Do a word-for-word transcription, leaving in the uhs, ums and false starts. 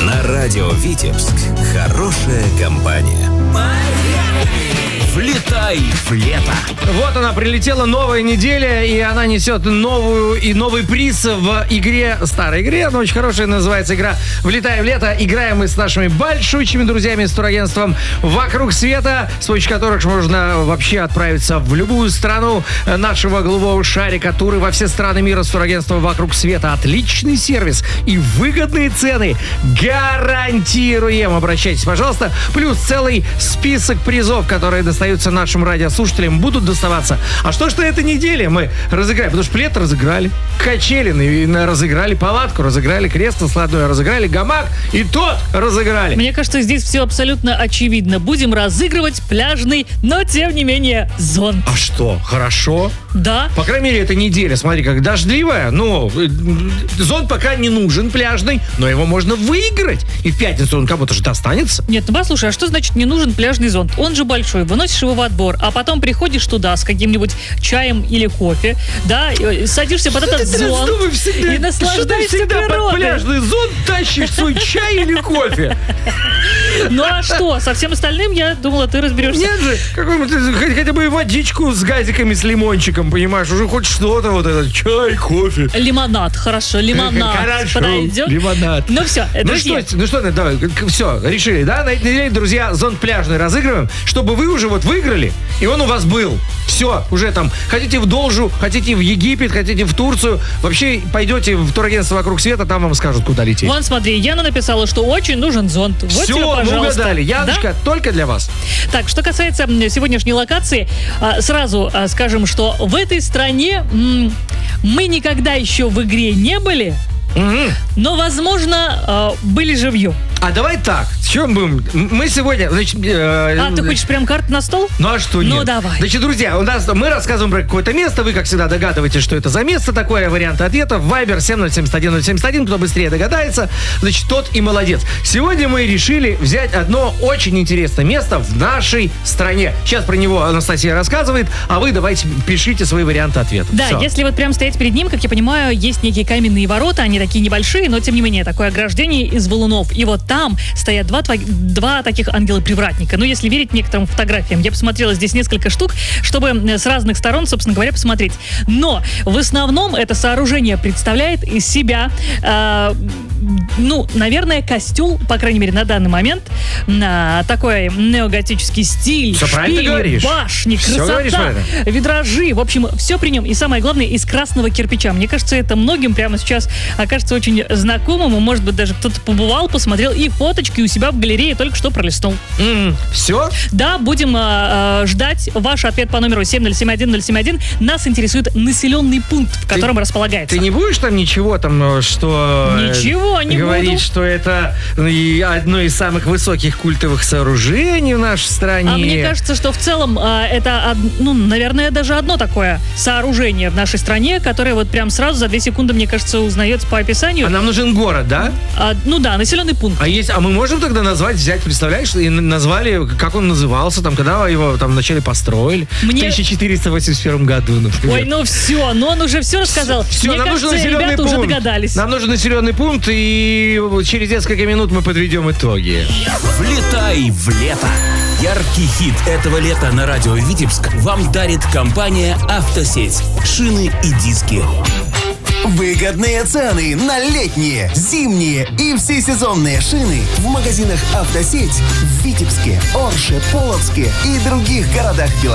На радио «Витебск» хорошая компания. Влетай в лето. Вот она, прилетела новая неделя, и она несет новую и новый приз в игре, старой игре, но очень хорошая, называется игра «Влетай в лето». Играем мы с нашими большущими друзьями с турагентством «Вокруг света», с помощью которых можно вообще отправиться в любую страну нашего голубого шарика. Туры во все страны мира с турагентством «Вокруг света». Отличный сервис и выгодные цены. Гарантируем. Обращайтесь, пожалуйста. Плюс целый список призов, которые достаются нашим радиослушателям, будут доставаться. А что ж на этой неделе мы разыграем? Потому что плед разыграли, качели разыграли, палатку разыграли, кресло складное разыграли, гамак и тот разыграли. Мне кажется, здесь все абсолютно очевидно. Будем разыгрывать пляжный, но тем не менее зонт. А что, хорошо? Да. По крайней мере, эта неделя, смотри, как дождливая. Ну, зонт пока не нужен пляжный, но его можно выиграть. И в пятницу он кому-то же достанется. Нет, ну послушай, а что значит не нужен пляжный зонт? Он же большой, выносишь его в отбор, а потом приходишь туда с каким-нибудь чаем или кофе, да, и садишься под этот зонт и наслаждаешься природой. Под пляжный зонт тащишь свой чай или кофе. Ну а что? Со всем остальным, я думала, ты разберешься. Нет же, какую-нибудь хотя бы водичку с газиками, с лимончиком, понимаешь, уже хоть что-то, вот это, чай, кофе. Лимонад, хорошо, лимонад. Хорошо, подойдет. лимонад. Ну все, ну друзья. Что, ну что, давай, все, решили, да? На этой неделе, друзья, зонт пляжный разыгрываем, чтобы вы уже вот выиграли, и он у вас был. Все, уже там, хотите в Должу, хотите в Египет, хотите в Турцию, вообще пойдете в турагентство «Вокруг света», там вам скажут, куда лететь. Вон, смотри, Яна написала, что очень нужен зонт. Вот все, тебе, пожалуйста. мы угадали. Яночка, да? Только для вас. Так, что касается сегодняшней локации, сразу скажем, что в этой стране мы никогда еще в игре не были, mm-hmm. но, возможно, были живьем. А давай так, с чем будем? Мы сегодня... Значит, э, а, ты хочешь прям карту на стол? Ну а что нет? Ну давай. Значит, друзья, у нас, мы рассказываем про какое-то место, вы, как всегда, догадываетесь, что это за место такое, варианты ответов. Вайбер семь ноль семь один ноль семь один, кто быстрее догадается, значит, тот и молодец. Сегодня мы решили взять одно очень интересное место в нашей стране. Сейчас про него Анастасия рассказывает, а вы давайте пишите свои варианты ответов. Да, Все. если вот прям стоять перед ним, как я понимаю, есть некие каменные ворота, они такие небольшие, но тем не менее, такое ограждение из валунов. И вот там стоят два, два таких ангела-привратника. Ну, если верить некоторым фотографиям. Я посмотрела здесь несколько штук, чтобы с разных сторон, собственно говоря, посмотреть. Но в основном это сооружение представляет из себя, э, ну, наверное, костюм, по крайней мере, на данный момент, на такой неоготический стиль. Все правильно ты говоришь. Башни, Все красота, витражи. В общем, все при нем. И самое главное, из красного кирпича. Мне кажется, это многим прямо сейчас окажется очень знакомым. И, может быть, даже кто-то побывал, посмотрел и фоточки у себя в галерее только что пролистнул. Mm, все? Да, будем э, ждать ваш ответ по номеру семь ноль семь один ноль семь один. Нас интересует населенный пункт, в котором ты, располагается. Ты не будешь там ничего там, что... Ничего не говорить, буду. что это одно из самых высоких культовых сооружений в нашей стране. А мне кажется, что в целом э, это, ну, наверное, даже одно такое сооружение в нашей стране, которое вот прям сразу за две секунды, мне кажется, узнается по описанию. А нам нужен город, да? А, ну да, населенный пункт. А есть, а мы можем тогда назвать, взять, представляешь, и назвали, как он назывался, там, когда его там вначале построили, Мне... в тысяча четыреста восемьдесят первом году, например. Ой, ну все, но он уже все рассказал. Все, Мне нам кажется, нужен населенный ребята пункт. уже догадались. Нам нужен населенный пункт, и через несколько минут мы подведем итоги. Влетай в лето. Яркий хит этого лета на радио «Витебск» вам дарит компания «Автосеть». Шины и диски. Выгодные цены на летние, зимние и всесезонные шины в магазинах «Автосеть» в Витебске, Орше, Полоцке и других городах Беларуси.